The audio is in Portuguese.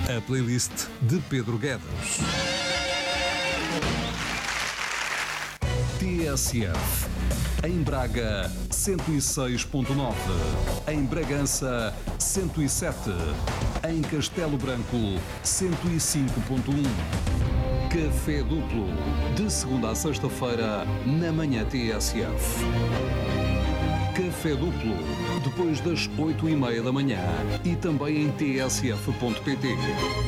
A playlist de Pedro Guedes. TSF. Em Braga, 106.9. Em Bragança, 107. Em Castelo Branco, 105.1. Café Duplo. De segunda a sexta-feira, na manhã TSF. Café Duplo. Depois das 8h30 da manhã. E também em tsf.pt.